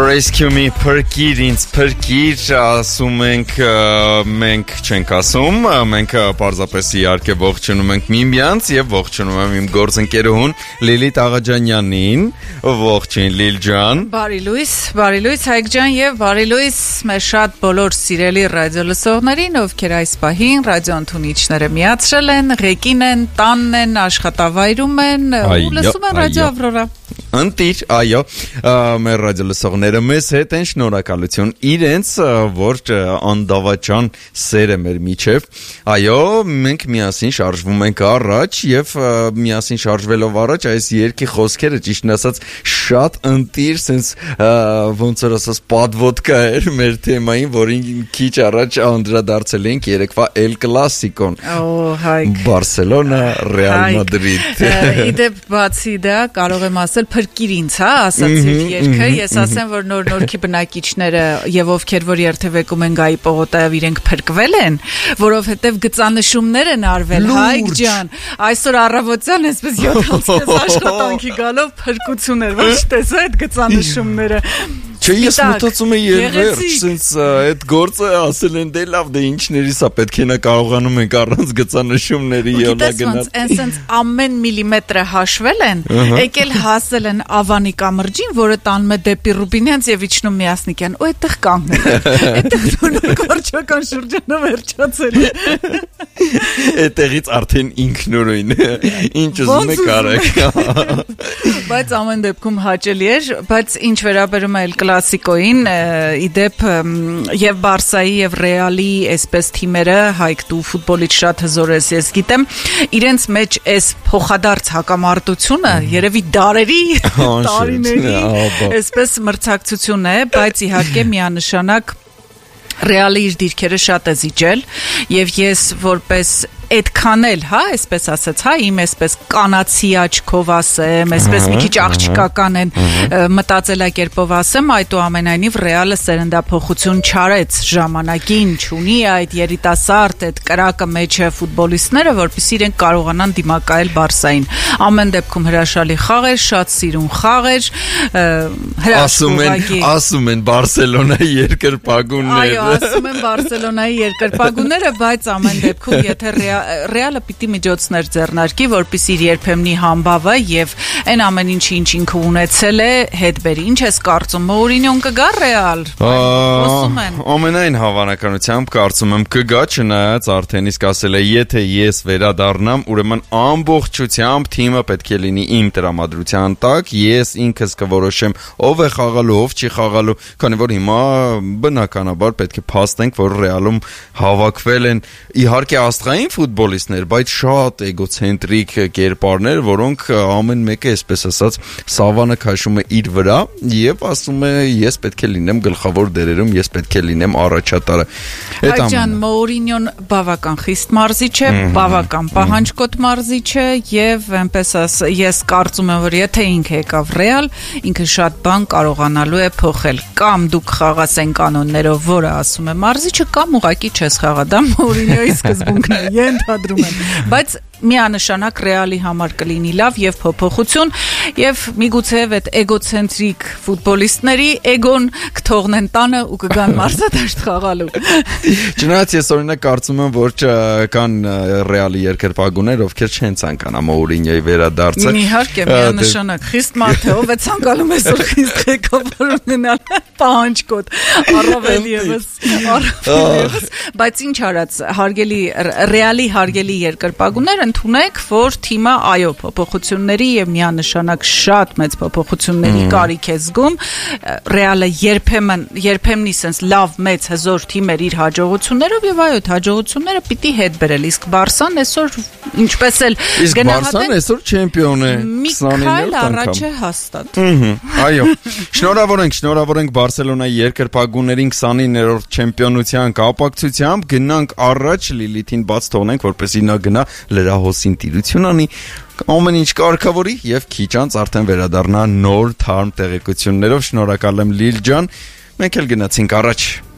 Rescue me, փրկիր ինձ, փրկիր, ասում ենք, մենք չենք ասում, մենք պարզապես իհարկե ողջունում ենք միմյանց եւ ողջունում եմ իմ գործընկերուհուն Լիլիթ Աղաջանյանին, ողջույն Լիլ ջան։ Բարի լույս Հայկ ջան եւ բարի լույս մեր շատ բոլոր սիրելի ռադիո լսողներին, ովքեր այս պահին ռադիո ընդունիչները միացրել են, ղեկին են, տանն են, աշխատավայրում են ու լսում են ռադիո Ավրորա։ Ընտիր, այո, մեր ռադիո լսողները մեզ հետ են, շնորհակալություն իրենց, որ անդավաճան սեր է մեր միջև։ Այո, մենք միասին շարժվում ենք առաջ եւ միասին շարժվելով առաջ այս երկի խոսքերը ճիշտն ասած շատ ընտիր, sense ոնց որ ասած պատվոտկա էր մեր թեմային, որին քիչ առաջ անդրադարձել ենք երեկվա El Clasico-ն։ Բարսելոնա, Ռեալ Մադրիդ։ Իդեպ բացի դա կարող եմ ասել փրկիր ինձ, հա, ասացիր երկը, ես ասեմ, որ նոր-նորքի բնակիչները եւ ովքեր որ երթևեկում են Գայի պողոտայով իրենք փրկվել են, որովհետեւ գծանշումներ են արվել, Հայկ ջան, այսօր առավոտյան այսպես 7-ից աշխատանքի գալով փրկություն էր, ոչ տեսա այդ գծանշումները։ Չէ, ես մտածում եմ երբեք, sense այդ գործը ասել են դե լավ, դե ինչներիս է պետք է նա կարողանում ենք առանց գծանշումների յոլա գնալ։ Sense ամեն միլիմետրը հաշվել են, եկել հասել են Ավանի կամրջին, որը տանում է դեպի Ռուբինյանց եւ իջնում Միասնիկյան, ու այդտեղ կանգնել է։ Այդտեղ կորչական շրջանը վերջացել է։ Այդտեղից արդեն ինքնուրույն ինչ ուզում եք արեք։ Բայց ամեն դեպքում հաճելի էր, բայց ինչ վերաբերում է El Clasico-ին, իդեպ եւ Բարսայի եւ Ռեալի այսպես թիմերը, Հայկ դու ֆուտբոլից շատ հզոր ես, ես գիտեմ, իրենց մեջ այս փոխադարձ հակամարտությունը երևի տարիների այսպես մրցակցություն է, բայց իհարկե միանշանակ Ռեալի իր դիրքերը շատ է զիջել եւ ես որպես այդքան էլ, հա, այսպես ասած, հա, իմ այսպես կանացի աչքով ասեմ, այսպես մի քիչ աղջկական են մտածելակերպով ասեմ, այդուամենայնիվ Ռեալը սերնդափոխություն չարեց ժամանակին, չունի այդ երիտասարդ, այդ կրակը մեջը ֆուտբոլիստները, որպեսզի իրենք կարողանան դիմակայել Բարսային։ Ամեն դեպքում հրաշալի խաղ էր, շատ սիրուն խաղ էր, ասում են Բարսելոնայի երկրպագունները։ Այո, ասում են Բարսելոնայի երկրպագունները, բայց ամեն դեպքում եթե Ռեալը պիտի միջոցներ ձեռնարկի, որպեսզի իր երբեմնի համբավը եւ այն ամեն ինչը ինչ ինքը ունեցել է հետ բերի։ Ինչ ես կարծում, Մոուրինյոն կգա Ռեալ։ Ամենայն հավանականությամբ կարծում եմ կգա, չնայած արդեն իսկ ասել է, եթե ես վերադառնամ, ուրեմն ամբողջությամբ թիմը պետք է լինի իմ տրամադրության տակ, ես ինքս կորոշեմ ով է խաղալու, ով չի խաղալու, քանի որ հիմա բնականաբար պետք է փաստենք, որ Ռեալում հավաքվել են իհարկե աստղային ֆուտբոլիստներ, բայց շատ էգոցենտրիկ կերպարներ, որոնք ամեն մեկը, այսպես ասած, սավանը քաշում է իր վրա եւ ասում է ես պետք է լինեմ գլխավոր դերերում, ես պետք է լինեմ առաջատարը։ Այդ ջան, Մոուրինյոն բավական խիստ մարզիչ է, բավական պահանջկոտ մարզիչ է եւ այնպես ես կարծում եմ, որ եթե ինքը եկավ Ռեալ, ինքը շատ բան կարողանալու է փոխել։ Կամ դուք խաղացեն կանոններով, որը ասում է մարզիչը, կամ ուղակի չես խաղա, դա Մոուրինյոյի սկզբունքն է, ընդհանրում եմ, բայց միանշանակ Ռեալի համար կլինի լավ եւ փոփոխություն եւ միգուցեև այդ էգոցենտրիկ ֆուտբոլիստների էգոն կթողնեն տանը ու կգան մարզադաշտ խաղալու։ Չնայած ես օրինակ կարծում եմ, որ կան Ռեալի երկրպագուներ, ովքեր չեն ցանկանա Մոուրինյոյի վերադարձը։ Իհարկե, միանշանակ խիստ մարդ է, ով է ցանկանում այսօր խիստ ղեկավար ունենալ պահանջկոտ, առավել եւս, բայց ինչ արած, հարգելի Ռեալի հարգելի երկրպագուներ ընդունեք, որ թիմը այո փոփոխությունների եւ միանշանակ շատ մեծ փոփոխությունների կարիք է զգում։ Ռեալը երբեմն sense լավ մեծ հզոր թիմ էր իր հաջողություններով եւ այո հաջողությունները պիտի հետ բերել, իսկ Բարսան այսօր ինչպես էլ գնահատեն, Բարսան այսօր չեմպիոն է 29 առաջ է հաստատ։ Այո, շնորհավոր ենք Բարսելոնայի երկրպագուներին 29-րդ չեմպիոնության կապակցությամբ, գնանք առաջ, Լիլիթին բաց թողնենք, որպեսզի նա գնա լրահոսին տիրություն անի, ամեն ինչ կարգավորի եւ քիչ անց արդեն վերադառնա նոր թարմ տեղեկություններով։ Շնորհակալ եմ Լիլ ջան, մենք էլ գնացինք առաջ։